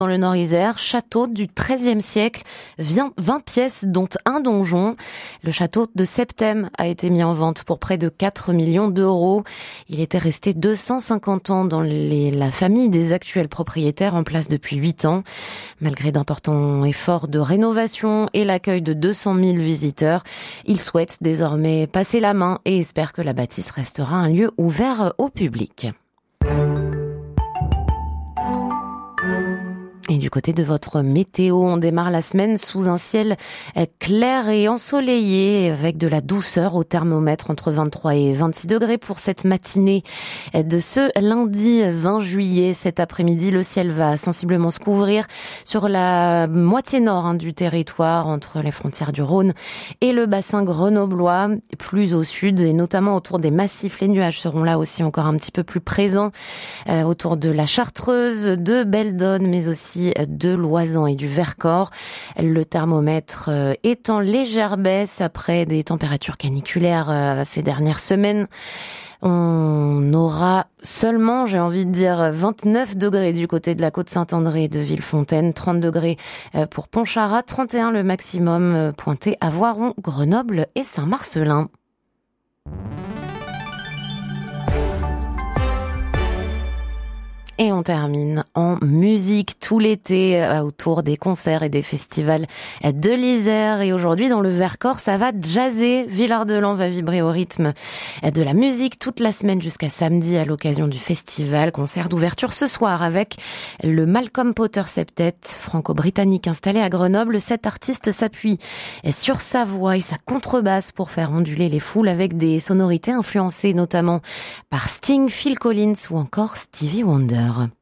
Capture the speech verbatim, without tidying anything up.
Dans le Nord-Isère, château du treizième siècle, vingt pièces dont un donjon. Le château de Septem a été mis en vente pour près de quatre millions d'euros. Il était resté deux cent cinquante ans dans les, la famille des actuels propriétaires en place depuis huit ans. Malgré d'importants efforts de rénovation et l'accueil de deux cent mille visiteurs, il souhaite désormais passer la main et espère que la bâtisse restera un lieu ouvert au public. Et du côté de votre météo, on démarre la semaine sous un ciel clair et ensoleillé avec de la douceur au thermomètre entre vingt-trois et vingt-six degrés pour cette matinée de ce lundi vingt juillet. Cet après-midi, le ciel va sensiblement se couvrir sur la moitié nord hein, du territoire entre les frontières du Rhône et le bassin grenoblois, plus au sud et notamment autour des massifs. Les nuages seront là aussi encore un petit peu plus présents euh, autour de la Chartreuse, de Beldonne, mais aussi de l'Oisans et du Vercors. Le thermomètre est en légère baisse après des températures caniculaires ces dernières semaines. On aura seulement, j'ai envie de dire, vingt-neuf degrés du côté de la côte Saint-André et de Villefontaine, trente degrés pour Pontcharrat, trente et un le maximum pointé à Voiron, Grenoble et Saint-Marcellin. Et on termine en musique tout l'été autour des concerts et des festivals de l'Isère. Et aujourd'hui, dans le Vercors, ça va jazzer. Villard-de-Lans va vibrer au rythme de la musique toute la semaine jusqu'à samedi à l'occasion du festival. Concert d'ouverture ce soir avec le Malcolm Potter Septet, franco-britannique installé à Grenoble. Cet artiste s'appuie sur sa voix et sa contrebasse pour faire onduler les foules avec des sonorités influencées notamment par Sting, Phil Collins ou encore Stevie Wonder.